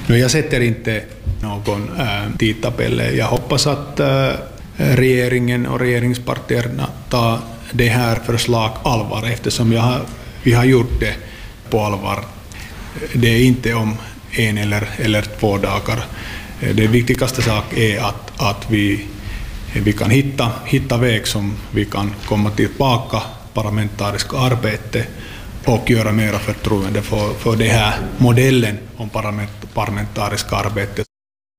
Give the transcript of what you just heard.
No, jag sätter inte någon tidtabell. Jag hoppas att regeringen och regeringspartierna tar det här förslag allvar, eftersom vi har gjort det på allvar. Det är inte om 1 eller 2 dagar. Det viktigaste sak är att vi kan hitta väg som vi kan komma tillbaka parlamentariska arbete och göra mera förtroende för det här modellen om parlamentariska arbete.